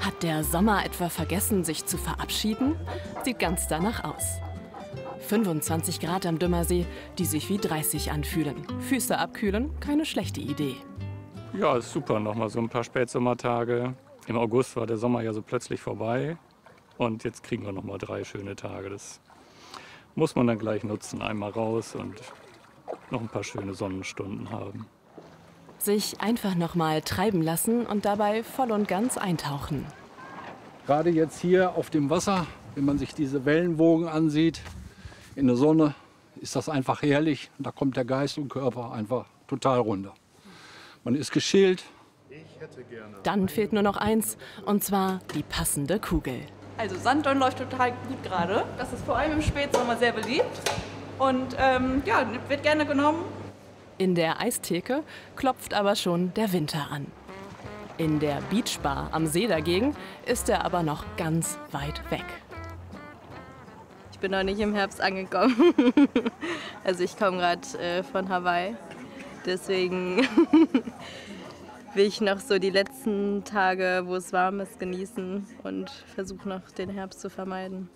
Hat der Sommer etwa vergessen, sich zu verabschieden? Sieht ganz danach aus. 25 Grad am Dümmersee, die sich wie 30 anfühlen. Füße abkühlen, keine schlechte Idee. Ja, ist super. Nochmal so ein paar Spätsommertage. Im August war der Sommer ja so plötzlich vorbei. Und jetzt kriegen wir nochmal 3 schöne Tage. Das muss man dann gleich nutzen. Einmal raus und noch ein paar schöne Sonnenstunden haben. Sich einfach nochmal treiben lassen und dabei voll und ganz eintauchen. Gerade jetzt hier auf dem Wasser, wenn man sich diese Wellenwogen ansieht, in der Sonne, ist das einfach herrlich. Da kommt der Geist und Körper einfach total runter. Man ist geschillt. Dann fehlt nur noch eins, und zwar die passende Kugel. Also Sanddorn läuft total gut gerade. Das ist vor allem im Spätsommer sehr beliebt und ja, wird gerne genommen. In der Eistheke klopft aber schon der Winter an. In der Beachbar am See dagegen ist er aber noch ganz weit weg. Ich bin noch nicht im Herbst angekommen. Also ich komme gerade von Hawaii. Deswegen will ich noch so die letzten Tage, wo es warm ist, genießen und versuche noch den Herbst zu vermeiden.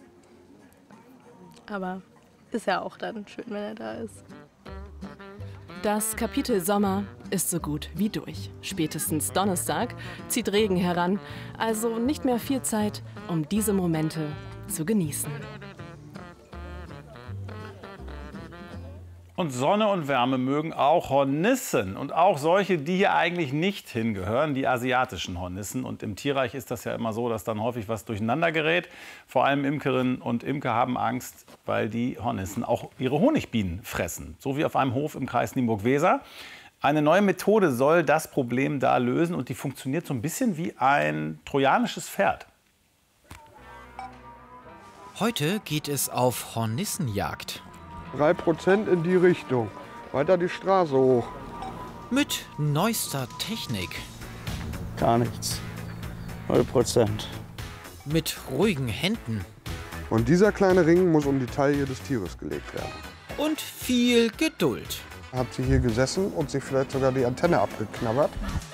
Aber ist ja auch dann schön, wenn er da ist. Das Kapitel Sommer ist so gut wie durch. Spätestens Donnerstag zieht Regen heran, also nicht mehr viel Zeit, um diese Momente zu genießen. Und Sonne und Wärme mögen auch Hornissen und auch solche, die hier eigentlich nicht hingehören, die asiatischen Hornissen. Und im Tierreich ist das ja immer so, dass dann häufig was durcheinander gerät. Vor allem Imkerinnen und Imker haben Angst, weil die Hornissen auch ihre Honigbienen fressen. So wie auf einem Hof im Kreis Nienburg-Weser. Eine neue Methode soll das Problem da lösen und die funktioniert so ein bisschen wie ein trojanisches Pferd. Heute geht es auf Hornissenjagd. 3% in die Richtung. Weiter die Straße hoch. Mit neuester Technik. Gar nichts. 0%. Mit ruhigen Händen. Und dieser kleine Ring muss um die Taille des Tieres gelegt werden. Und viel Geduld. Hat sie hier gesessen und sich vielleicht sogar die Antenne abgeknabbert?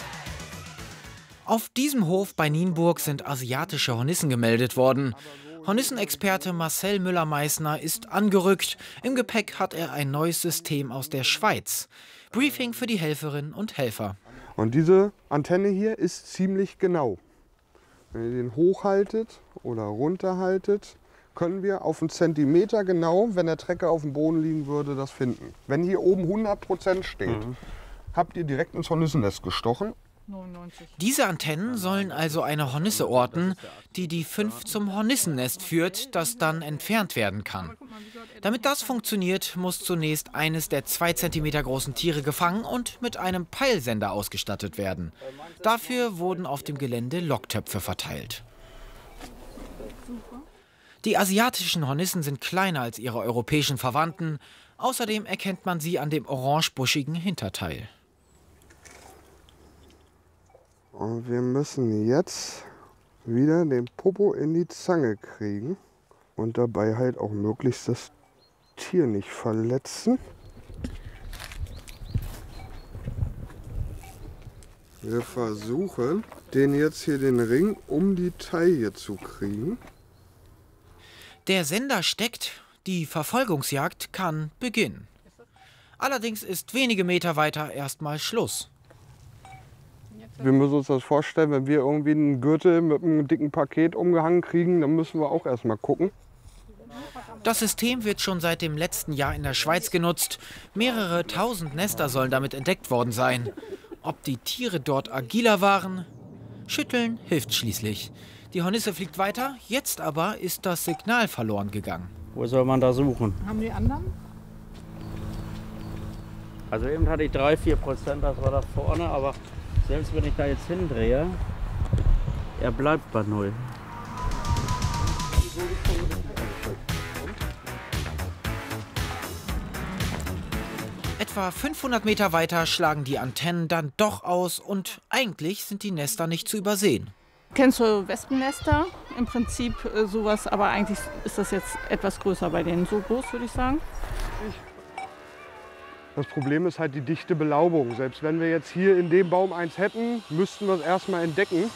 Auf diesem Hof bei Nienburg sind asiatische Hornissen gemeldet worden. Hornissenexperte Marcel Müller-Meissner ist angerückt. Im Gepäck hat er ein neues System aus der Schweiz. Briefing für die Helferinnen und Helfer. Und diese Antenne hier ist ziemlich genau. Wenn ihr den hochhaltet oder runterhaltet, können wir auf einen Zentimeter genau, wenn der Trecker auf dem Boden liegen würde, das finden. Wenn hier oben 100% steht, habt ihr direkt ins Hornissennest gestochen. 99. Diese Antennen sollen also eine Hornisse orten, die die 5 zum Hornissennest führt, das dann entfernt werden kann. Damit das funktioniert, muss zunächst eines der 2 Zentimeter großen Tiere gefangen und mit einem Peilsender ausgestattet werden. Dafür wurden auf dem Gelände Locktöpfe verteilt. Die asiatischen Hornissen sind kleiner als ihre europäischen Verwandten. Außerdem erkennt man sie an dem orange-buschigen Hinterteil. Und wir müssen jetzt wieder den Popo in die Zange kriegen und dabei halt auch möglichst das Tier nicht verletzen. Wir versuchen, den jetzt hier den Ring um die Taille zu kriegen. Der Sender steckt, die Verfolgungsjagd kann beginnen. Allerdings ist wenige Meter weiter erstmal Schluss. Wir müssen uns das vorstellen, wenn wir irgendwie einen Gürtel mit einem dicken Paket umgehangen kriegen, dann müssen wir auch erstmal gucken. Das System wird schon seit dem letzten Jahr in der Schweiz genutzt. Mehrere tausend Nester sollen damit entdeckt worden sein. Ob die Tiere dort agiler waren? Schütteln hilft schließlich. Die Hornisse fliegt weiter, jetzt aber ist das Signal verloren gegangen. Wo soll man da suchen? Haben die anderen? Also eben hatte ich 3-4%, das war da vorne, aber selbst wenn ich da jetzt hindrehe, er bleibt bei 0. Etwa 500 Meter weiter schlagen die Antennen dann doch aus und eigentlich sind die Nester nicht zu übersehen. Kennst du Wespennester? Im Prinzip sowas, aber eigentlich ist das jetzt etwas größer bei denen. So groß, würde ich sagen. Das Problem ist halt die dichte Belaubung. Selbst wenn wir jetzt hier in dem Baum eins hätten, müssten wir es erstmal entdecken.